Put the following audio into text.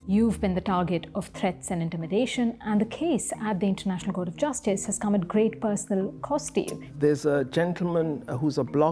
You've been the target of threats and intimidation, and the case at the International Court of Justice has come at great personal cost to you. There's a gentleman who's a blogger